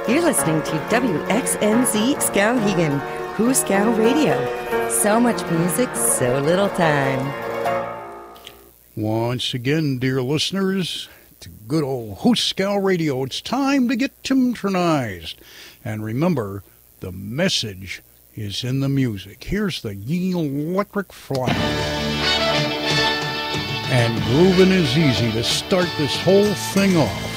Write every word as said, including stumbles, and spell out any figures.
You're listening to W X N Z Skowhegan, Hooskow Radio. So much music, so little time. Once again, dear listeners, to good old Hooskow Radio, it's time to get timtronized. And remember, the message is in the music. Here's the Ye Electric Flower. And grooving is easy to start this whole thing off.